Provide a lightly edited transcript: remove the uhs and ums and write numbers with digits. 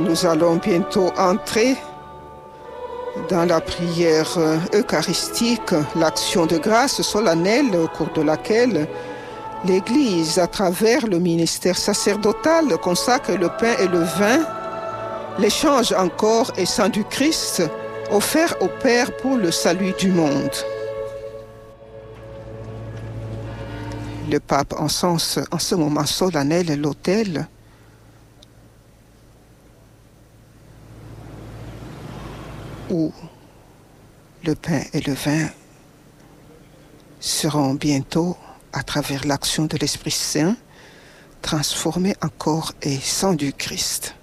Nous allons bientôt entrer dans la prière eucharistique, l'action de grâce solennelle au cours de laquelle l'Église, à travers le ministère sacerdotal, consacre le pain et le vin, l'échange en corps et sang du Christ, offert au Père pour le salut du monde. Le pape encense en ce moment solennel l'autel où le pain et le vin seront bientôt, à travers l'action de l'Esprit Saint, transformés en corps et sang du Christ.